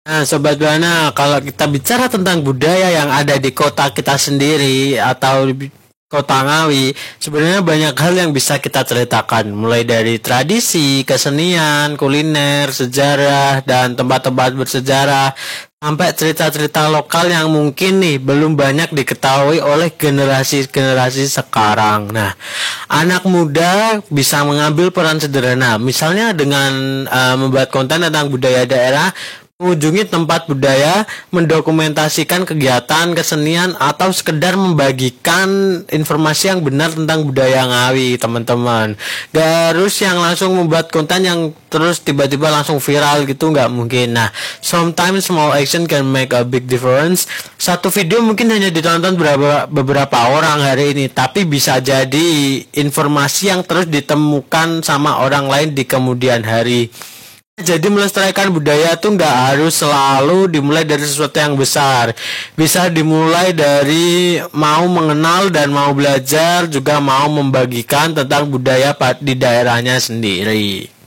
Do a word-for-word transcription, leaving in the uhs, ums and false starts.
Nah, Sobat Buana, kalau kita bicara tentang budaya yang ada di kota kita sendiri atau di kota Ngawi, sebenarnya banyak hal yang bisa kita ceritakan, mulai dari tradisi, kesenian, kuliner, sejarah, dan tempat-tempat bersejarah, sampai cerita-cerita lokal yang mungkin nih belum banyak diketahui oleh generasi-generasi sekarang. Nah, anak muda bisa mengambil peran sederhana, misalnya dengan uh, membuat konten tentang budaya daerah, mengunjungi tempat budaya, mendokumentasikan kegiatan kesenian, atau sekedar membagikan informasi yang benar tentang budaya Ngawi, teman-teman. Gak harus yang langsung membuat konten yang terus tiba-tiba langsung viral gitu, nggak mungkin. Nah, sometimes small action can make a big difference. Satu video mungkin hanya ditonton beberapa, beberapa orang hari ini, tapi bisa jadi informasi yang terus ditemukan sama orang lain di kemudian hari. Jadi melestarikan budaya tuh nggak harus selalu dimulai dari sesuatu yang besar. Bisa dimulai dari mau mengenal dan mau belajar, juga mau membagikan tentang budaya di daerahnya sendiri.